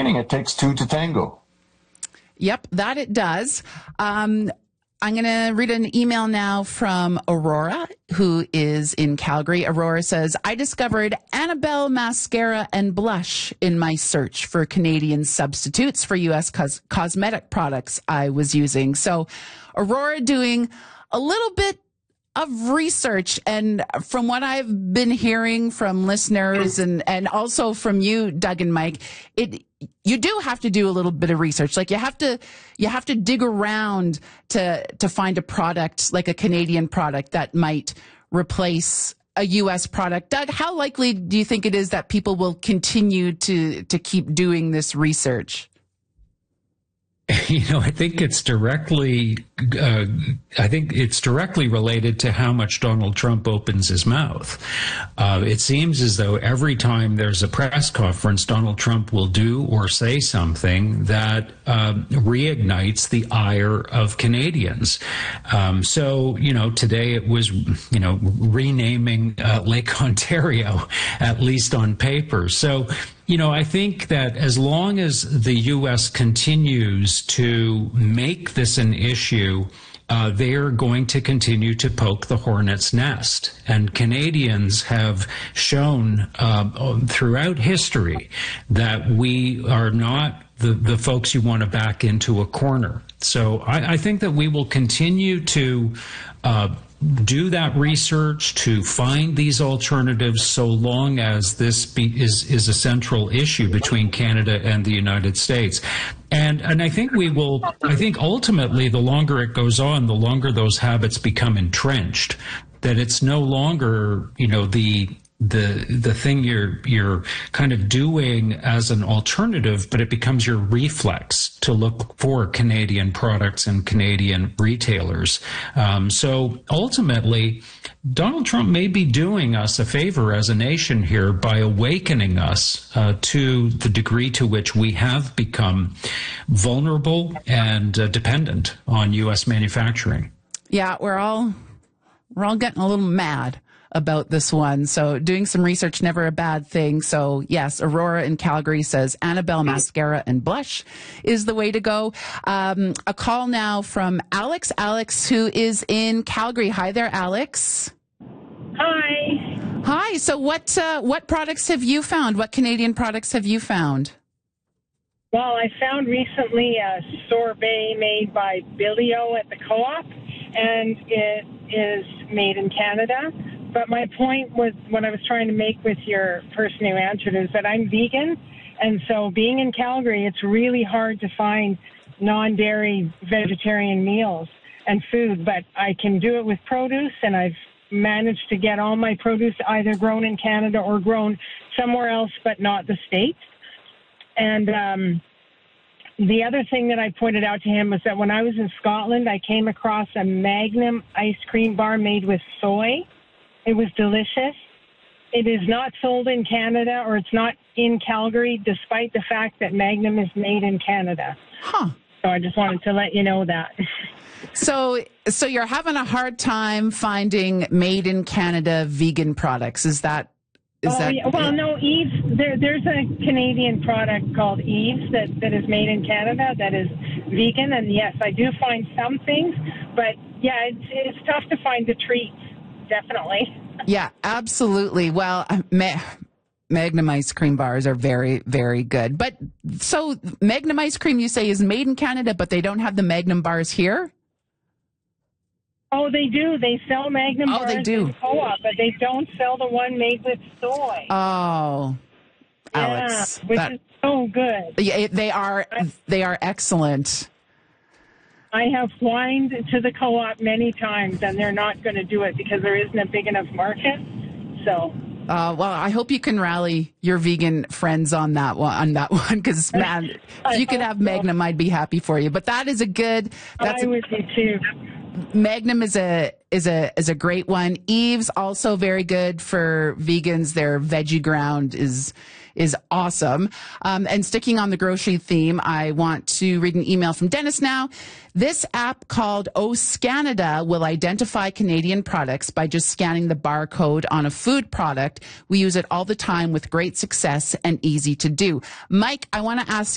saying, it takes two to tango. Yep, that it does. I'm going to read an email now from Aurora, who is in Calgary. Aurora says, I discovered Annabelle mascara and blush in my search for Canadian substitutes for U.S. cosmetic products I was using. So Aurora doing a little bit of research, and from what I've been hearing from listeners and also from you, Doug and Mike, you do have to do a little bit of research. Like you have to dig around to find a product, like a Canadian product that might replace a U.S. product. Doug, how likely do you think it is that people will continue to keep doing this research? I think it's directly related to how much Donald Trump opens his mouth. It seems as though every time there's a press conference, Donald Trump will do or say something that reignites the ire of Canadians. So today it was, renaming Lake Ontario, at least on paper. So, I think that as long as the U.S. continues to make this an issue, they are going to continue to poke the hornet's nest. And Canadians have shown throughout history that we are not the folks you want to back into a corner. So I think that we will continue to do that research to find these alternatives so long as this is a central issue between Canada and the United States. And I think I think ultimately the longer it goes on, the longer those habits become entrenched, that it's no longer, the thing you're kind of doing as an alternative, but it becomes your reflex to look for Canadian products and Canadian retailers. So ultimately, Donald Trump may be doing us a favor as a nation here by awakening us to the degree to which we have become vulnerable and dependent on U.S. manufacturing. Yeah, we're all getting a little mad about this one. So doing some research, never a bad thing. So yes, Aurora in Calgary says Annabelle mascara and blush is the way to go. A call now from Alex. Alex, who is in Calgary. Hi there, Alex. Hi. Hi. So what products have you found? What Canadian products have you found? Well, I found recently a sorbet made by Billy-O at the Co-op, and it is made in Canada. But my point was, what I was trying to make with your person who answered, is that I'm vegan. And so being in Calgary, it's really hard to find non-dairy vegetarian meals and food. But I can do it with produce, and I've managed to get all my produce either grown in Canada or grown somewhere else, but not the States. And the other thing that I pointed out to him was that when I was in Scotland, I came across a Magnum ice cream bar made with soy. It was delicious. It is not sold in Canada, or it's not in Calgary, despite the fact that Magnum is made in Canada. Huh. So I just wanted to let you know that. So you're having a hard time finding made in Canada vegan products. Is that? Yeah. Well, no, Eve's. There's a Canadian product called Eve's that is made in Canada that is vegan, and yes, I do find some things, but yeah, it's tough to find the treats. Definitely. Yeah, absolutely. Well, Magnum ice cream bars are very, very good. But so Magnum ice cream, you say, is made in Canada, but they don't have the Magnum bars here? Oh, they do. They sell Magnum bars they do. in Co-op, but they don't sell the one made with soy. Oh, Alex. Yeah, which is so good. Yeah, they are excellent. I have whined to the Co-op many times, and they're not going to do it because there isn't a big enough market. So, well, I hope you can rally your vegan friends on that one. Because man, if you could have Magnum, I'd be happy for you. But that is a good. I would be too. Magnum is a great one. Eve's also very good for vegans. Their veggie ground is awesome. And sticking on the grocery theme, I want to read an email from Dennis now. This app called OScanada will identify Canadian products by just scanning the barcode on a food product. We use it all the time with great success and easy to do. Mike, I want to ask